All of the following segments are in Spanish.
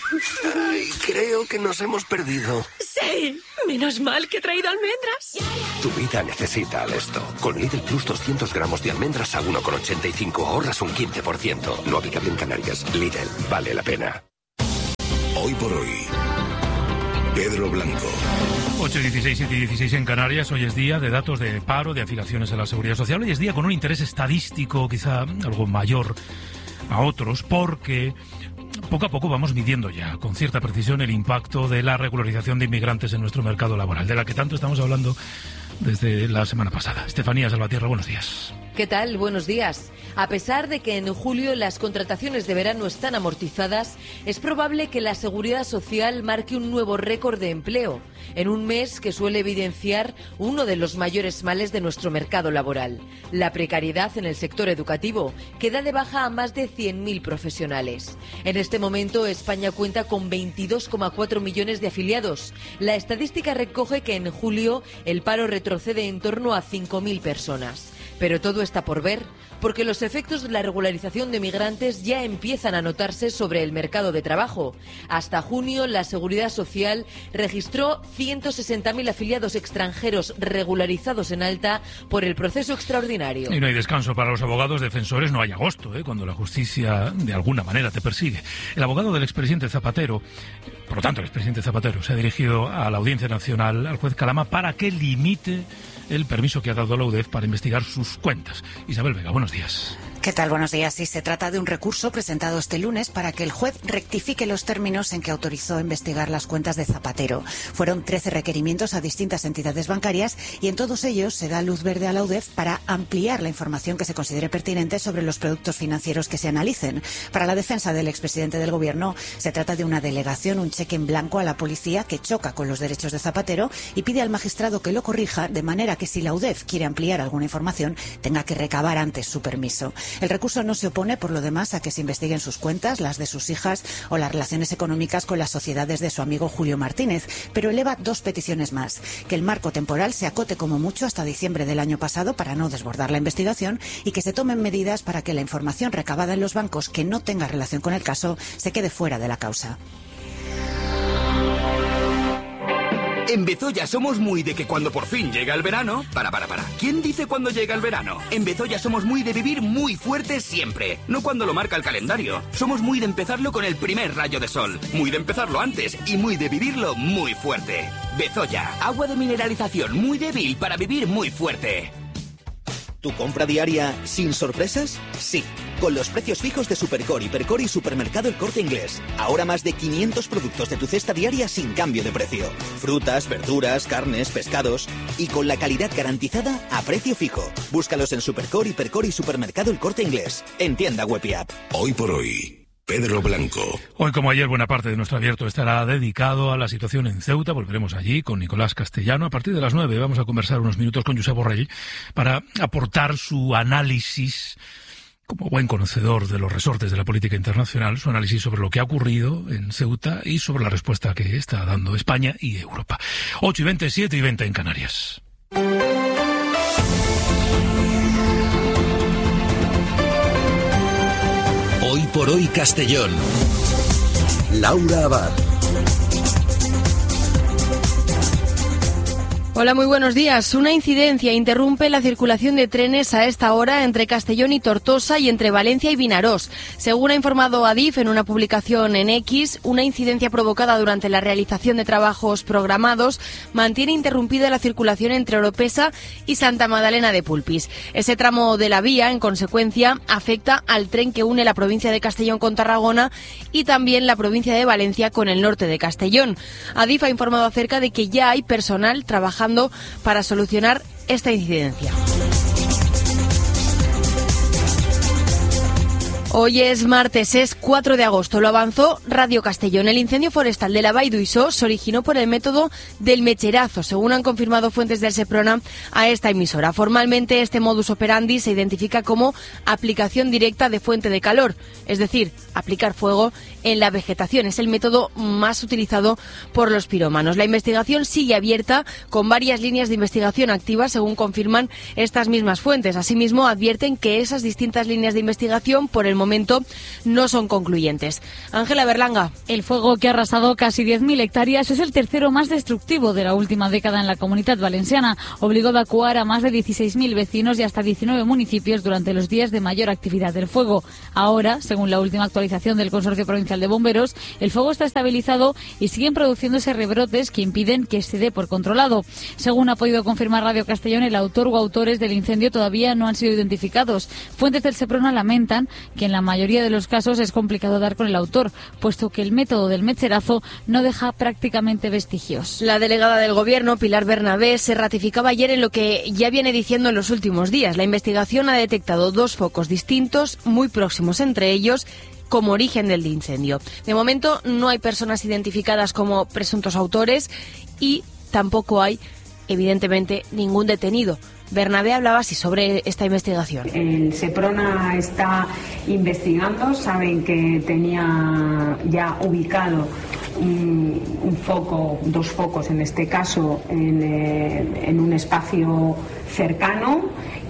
Ay, creo que nos hemos perdido. Sí, menos mal que he traído almendras. Tu vida necesita Alesto. Con Lidl Plus 200 gramos de almendras a 1,85 ahorras un 15%. No aplicable en Canarias. Lidl, vale la pena. Hoy por hoy, Pedro Blanco. 8:16, 7:16 en Canarias. Hoy es día de datos de paro, de afiliaciones a la Seguridad Social. Hoy es día con un interés estadístico quizá algo mayor a otros, porque poco a poco vamos midiendo ya con cierta precisión el impacto de la regularización de inmigrantes en nuestro mercado laboral, de la que tanto estamos hablando desde la semana pasada. Estefanía Salvatierra, buenos días. ¿Qué tal? Buenos días. A pesar de que en julio las contrataciones de verano están amortizadas, es probable que la Seguridad Social marque un nuevo récord de empleo, en un mes que suele evidenciar uno de los mayores males de nuestro mercado laboral, la precariedad en el sector educativo, que da de baja a más de 100.000 profesionales. En este momento, España cuenta con 22,4 millones de afiliados. La estadística recoge que en julio el paro retrocede en torno a 5.000 personas. Pero todo está por ver, porque los efectos de la regularización de migrantes ya empiezan a notarse sobre el mercado de trabajo. Hasta junio, la Seguridad Social registró 160.000 afiliados extranjeros regularizados en alta por el proceso extraordinario. Y no hay descanso para los abogados defensores, no hay agosto, cuando la justicia de alguna manera te persigue. El abogado del expresidente Zapatero, por lo tanto el expresidente Zapatero, se ha dirigido a la Audiencia Nacional, al juez Calama, para que limite el permiso que ha dado la UDEF para investigar sus cuentas. Isabel Vega, buenos días. ¿Qué tal? Buenos días. Sí, se trata de un recurso presentado este lunes para que el juez rectifique los términos en que autorizó investigar las cuentas de Zapatero. Fueron 13 requerimientos a distintas entidades bancarias y en todos ellos se da luz verde a la UDEF para ampliar la información que se considere pertinente sobre los productos financieros que se analicen. Para la defensa del expresidente del Gobierno, se trata de una delegación, un cheque en blanco a la policía que choca con los derechos de Zapatero y pide al magistrado que lo corrija, de manera que si la UDEF quiere ampliar alguna información, tenga que recabar antes su permiso. El recurso no se opone, por lo demás, a que se investiguen sus cuentas, las de sus hijas o las relaciones económicas con las sociedades de su amigo Julio Martínez, pero eleva dos peticiones más: que el marco temporal se acote como mucho hasta diciembre del año pasado para no desbordar la investigación y que se tomen medidas para que la información recabada en los bancos que no tenga relación con el caso se quede fuera de la causa. En Bezoya somos muy de que cuando por fin llega el verano... Para. ¿Quién dice cuándo llega el verano? En Bezoya somos muy de vivir muy fuerte siempre, no cuando lo marca el calendario. Somos muy de empezarlo con el primer rayo de sol, muy de empezarlo antes y muy de vivirlo muy fuerte. Bezoya, agua de mineralización muy débil para vivir muy fuerte. ¿Tu compra diaria sin sorpresas? Sí, con los precios fijos de Supercor, Hipercor y Supermercado El Corte Inglés. Ahora más de 500 productos de tu cesta diaria sin cambio de precio. Frutas, verduras, carnes, pescados. Y con la calidad garantizada a precio fijo. Búscalos en Supercor, Hipercor y Supermercado El Corte Inglés. En tienda web y app. Hoy por hoy, Pedro Blanco. Hoy, como ayer, buena parte de nuestro abierto estará dedicado a la situación en Ceuta. Volveremos allí con Nicolás Castellano. A partir de las 9 vamos a conversar unos minutos con Josep Borrell para aportar su análisis, como buen conocedor de los resortes de la política internacional, su análisis sobre lo que ha ocurrido en Ceuta y sobre la respuesta que está dando España y Europa. 8:20, 7:20 en Canarias. Hoy por hoy Castellón. Laura Abad. Hola, muy buenos días. Una incidencia interrumpe la circulación de trenes a esta hora entre Castellón y Tortosa y entre Valencia y Vinarós. Según ha informado Adif en una publicación en X, una incidencia provocada durante la realización de trabajos programados mantiene interrumpida la circulación entre Oropesa y Santa Magdalena de Pulpis. Ese tramo de la vía, en consecuencia, afecta al tren que une la provincia de Castellón con Tarragona y también la provincia de Valencia con el norte de Castellón. Adif ha informado acerca de que ya hay personal trabajando para solucionar esta incidencia. Hoy es martes, es 4 de agosto. Lo avanzó Radio Castellón. El incendio forestal de la Vall d'Uixó se originó por el método del mecherazo, según han confirmado fuentes del Seprona a esta emisora. Formalmente, este modus operandi se identifica como aplicación directa de fuente de calor, es decir, aplicar fuego en la vegetación. Es el método más utilizado por los pirómanos. La investigación sigue abierta con varias líneas de investigación activas, según confirman estas mismas fuentes. Asimismo, advierten que esas distintas líneas de investigación por el momento no son concluyentes. Ángela Berlanga. El fuego que ha arrasado casi 10.000 hectáreas es el tercero más destructivo de la última década en la Comunidad Valenciana. Obligó a evacuar a más de 16.000 vecinos y hasta 19 municipios durante los días de mayor actividad del fuego. Ahora, según la última actualización del Consorcio Provincial de Bomberos, el fuego está estabilizado y siguen produciéndose rebrotes que impiden que se dé por controlado. Según ha podido confirmar Radio Castellón, el autor o autores del incendio todavía no han sido identificados. Fuentes del Seprona lamentan que en la mayoría de los casos es complicado dar con el autor, puesto que el método del mecherazo no deja prácticamente vestigios. La delegada del Gobierno, Pilar Bernabé, se ratificaba ayer en lo que ya viene diciendo en los últimos días. La investigación ha detectado 2 focos distintos, muy próximos entre ellos, como origen del incendio. De momento no hay personas identificadas como presuntos autores y tampoco hay, evidentemente, ningún detenido. Bernabé hablaba así sobre esta investigación. El Seprona está investigando, saben que tenía ya ubicado un foco, 2 focos en este caso, en un espacio cercano,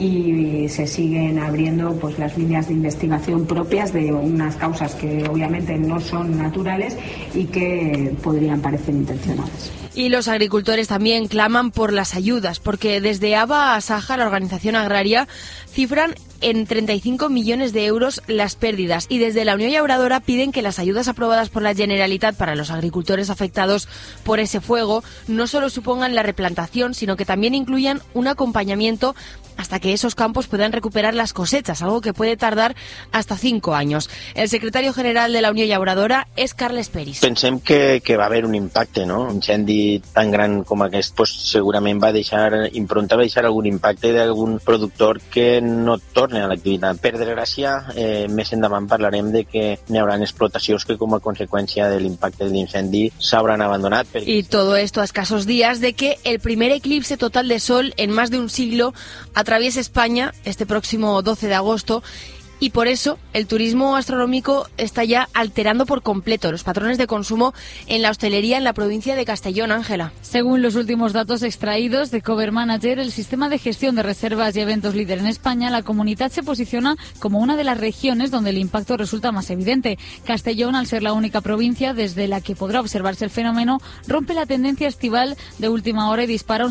y se siguen abriendo pues las líneas de investigación propias de unas causas que obviamente no son naturales y que podrían parecer intencionadas. Y los agricultores también claman por las ayudas, porque desde ABA a Saja, la organización agraria, cifran en 35 millones de euros las pérdidas, y desde la Unión Llauradora piden que las ayudas aprobadas por la Generalitat para los agricultores afectados por ese fuego no solo supongan la replantación, sino que también incluyan un acompañamiento hasta que esos campos puedan recuperar las cosechas, algo que puede tardar hasta 5 años. El secretario general de la Unió Llauradora és Carles Peris. Pensem que va haver un impacte, no? Un incendi tan gran com aquest pues, segurament va deixar algun impacte d'algun productor que no torna a l'activitat. Per desgràcia, més endavant parlarem de que n'hi haurà explotacions que com a conseqüència de l'impacte de l'incendi s'hauran abandonat. Y todo esto a escasos días de que el primer eclipse total de sol en más de un siglo atraviesa España este próximo 12 de agosto. Y por eso el turismo astronómico está ya alterando por completo los patrones de consumo en la hostelería en la provincia de Castellón. Ángela. Según los últimos datos extraídos de Cover Manager, el sistema de gestión de reservas y eventos líder en España, la Comunidad se posiciona como una de las regiones donde el impacto resulta más evidente. Castellón, al ser la única provincia desde la que podrá observarse el fenómeno, rompe la tendencia estival de última hora y dispara un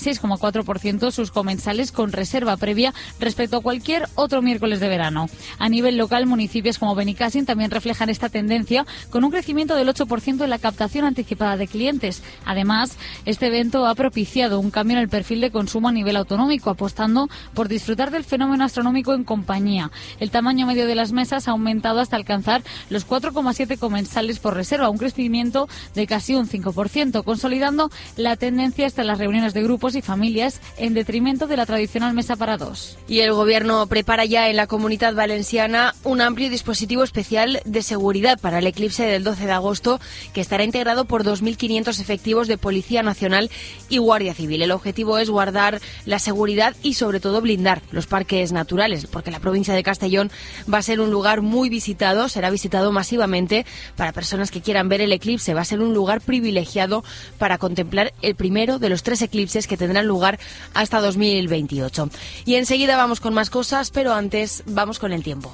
76,4% sus comensales con reserva previa respecto a cualquier otro miércoles de verano. A nivel local, municipios como Benicàssim también reflejan esta tendencia, con un crecimiento del 8% en la captación anticipada de clientes. Además, este evento ha propiciado un cambio en el perfil de consumo a nivel autonómico, apostando por disfrutar del fenómeno astronómico en compañía. El tamaño medio de las mesas ha aumentado hasta alcanzar los 4,7 comensales por reserva, un crecimiento de casi un 5%, consolidando la tendencia hasta las reuniones de grupos y familias en detrimento de la tradicional mesa para 2. Y el Gobierno prepara ya en la Comunidad Valenciana un amplio dispositivo especial de seguridad para el eclipse del 12 de agosto, que estará integrado por 2.500 efectivos de Policía Nacional y Guardia Civil. El objetivo es guardar la seguridad y sobre todo blindar los parques naturales, porque la provincia de Castellón va a ser un lugar muy visitado, será visitado masivamente para personas que quieran ver el eclipse. Va a ser un lugar privilegiado para contemplar el primero de los 3 eclipses que tendrán lugar hasta 2028. Y enseguida vamos con más cosas, pero antes vamos con el tiempo.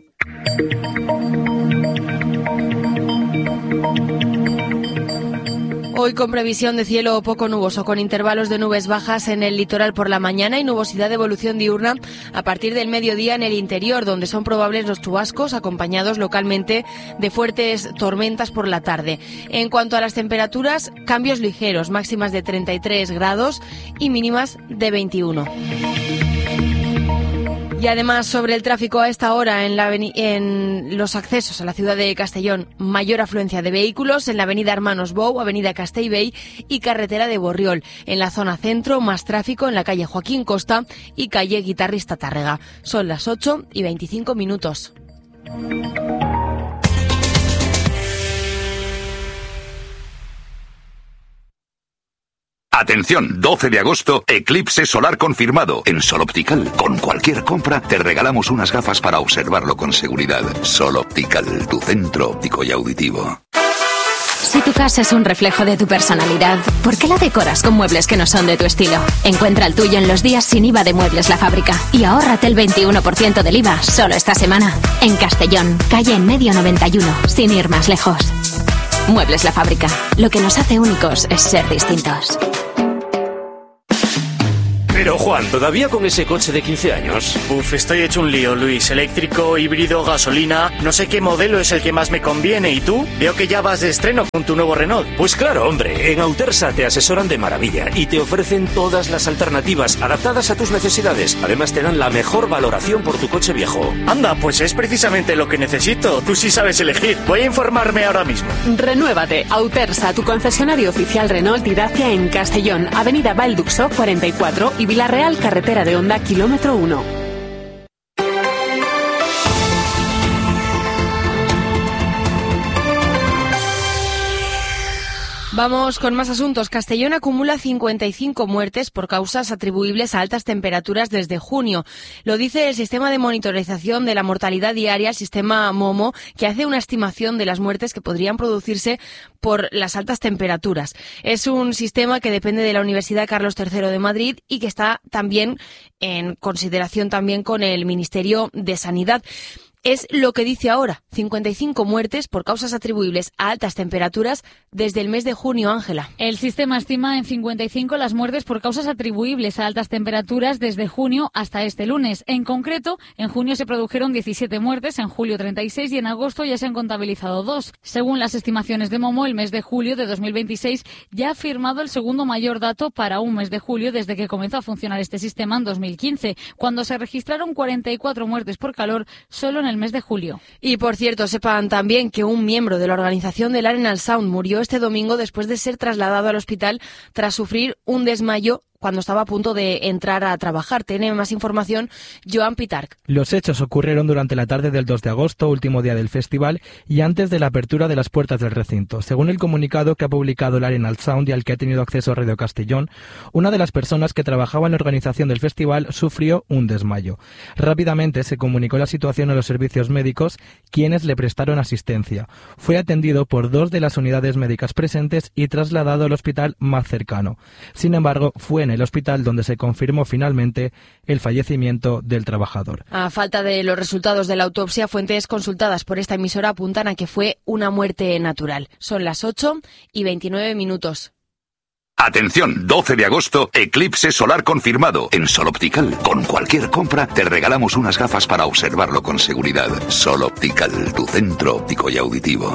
Hoy con previsión de cielo poco nuboso, con intervalos de nubes bajas en el litoral por la mañana y nubosidad de evolución diurna a partir del mediodía en el interior, donde son probables los chubascos acompañados localmente de fuertes tormentas por la tarde. En cuanto a las temperaturas, cambios ligeros, máximas de 33 grados y mínimas de 21. Y además, sobre el tráfico a esta hora en los accesos a la ciudad de Castellón, mayor afluencia de vehículos en la avenida Hermanos Bou, avenida Castellbell y carretera de Borriol. En la zona centro, más tráfico en la calle Joaquín Costa y calle Guitarrista Tárrega. Son las 8:25. Atención, 12 de agosto, eclipse solar confirmado en Sol Optical. Con cualquier compra te regalamos unas gafas para observarlo con seguridad. Sol Optical, tu centro óptico y auditivo. Si tu casa es un reflejo de tu personalidad, ¿por qué la decoras con muebles que no son de tu estilo? Encuentra el tuyo en los días sin IVA de Muebles La Fábrica y ahórrate el 21% del IVA solo esta semana. En Castellón, calle En Medio 91, sin ir más lejos. Muebles La Fábrica. Lo que nos hace únicos es ser distintos. Pero Juan, ¿todavía con ese coche de 15 años? Estoy hecho un lío, Luis. Eléctrico, híbrido, gasolina... No sé qué modelo es el que más me conviene. ¿Y tú? Veo que ya vas de estreno con tu nuevo Renault. Pues claro, hombre. En Autersa te asesoran de maravilla y te ofrecen todas las alternativas adaptadas a tus necesidades. Además te dan la mejor valoración por tu coche viejo. Anda, pues es precisamente lo que necesito. Tú sí sabes elegir. Voy a informarme ahora mismo. Renuévate. Autersa, tu concesionario oficial Renault y Dacia en Castellón, Avenida Valduxo 44 y Villarreal, carretera de Honda, kilómetro 1. Vamos con más asuntos. Castellón acumula 55 muertes por causas atribuibles a altas temperaturas desde junio. Lo dice el sistema de monitorización de la mortalidad diaria, el sistema MOMO, que hace una estimación de las muertes que podrían producirse por las altas temperaturas. Es un sistema que depende de la Universidad Carlos III de Madrid y que está también en consideración también con el Ministerio de Sanidad. Es lo que dice ahora, 55 muertes por causas atribuibles a altas temperaturas desde el mes de junio, Ángela. El sistema estima en 55 las muertes por causas atribuibles a altas temperaturas desde junio hasta este lunes. En concreto, en junio se produjeron 17 muertes, en julio 36 y en agosto ya se han contabilizado 2. Según las estimaciones de Momo, el mes de julio de 2026 ya ha firmado el segundo mayor dato para un mes de julio desde que comenzó a funcionar este sistema en 2015, cuando se registraron 44 muertes por calor solo en el mes de julio. Y por cierto, sepan también que un miembro de la organización del Arenal Sound murió este domingo después de ser trasladado al hospital tras sufrir un desmayo cuando estaba a punto de entrar a trabajar. Tiene más información Joan Pitarch. Los hechos ocurrieron durante la tarde del 2 de agosto, último día del festival, y antes de la apertura de las puertas del recinto. Según el comunicado que ha publicado el Arenal Sound y al que ha tenido acceso Radio Castellón, una de las personas que trabajaba en la organización del festival sufrió un desmayo. Rápidamente se comunicó la situación a los servicios médicos, quienes le prestaron asistencia. Fue atendido por 2 de las unidades médicas presentes y trasladado al hospital más cercano. Sin embargo, fue en el hospital donde se confirmó finalmente el fallecimiento del trabajador. A falta de los resultados de la autopsia, fuentes consultadas por esta emisora apuntan a que fue una muerte natural. Son las 8:29. Atención, 12 de agosto, eclipse solar confirmado en Sol Optical. Con cualquier compra te regalamos unas gafas para observarlo con seguridad. Sol Optical, tu centro óptico y auditivo.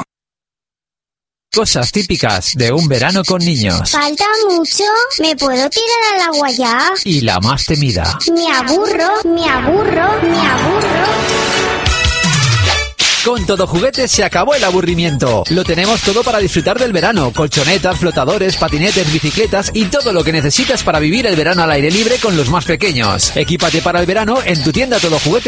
Cosas típicas de un verano con niños. ¿Falta mucho? ¿Me puedo tirar al agua ya? Y la más temida. Me aburro. Con Todo Juguetes se acabó el aburrimiento. Lo tenemos todo para disfrutar del verano. Colchonetas, flotadores, patinetes, bicicletas y todo lo que necesitas para vivir el verano al aire libre con los más pequeños. Equípate para el verano en tu tienda Todo Juguetes.